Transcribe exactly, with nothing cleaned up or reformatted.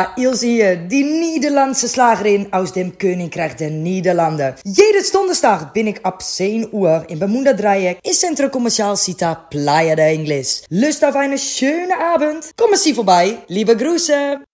Ja, Ilse hier, die Nederlandse Schlagerin aus dem Königreich der Niederlanden. Jede Donderstag bin ich ab zehn Uhr im Bermuda-Dreieck im Centro Comercial Cita Playa de Ingles. Lust auf eine schöne Abend? Kommen Sie vorbei. Liebe Grüße.